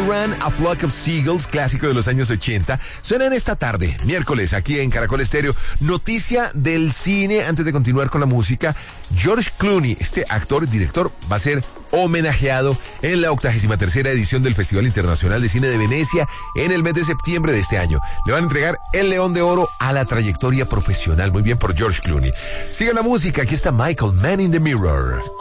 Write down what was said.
Ran, A Flock of Seagulls, clásico de los años 80, suenan esta tarde, miércoles, aquí en Caracol Estéreo. Noticia del cine, antes de continuar con la música. George Clooney, este actor y director, va a ser homenajeado en la 83ª edición del Festival Internacional de Cine de Venecia en el mes de septiembre de este año. Le van a entregar el León de Oro a la trayectoria profesional. Muy bien por George Clooney. Sigan la música, aquí está Michael, Man in the Mirror.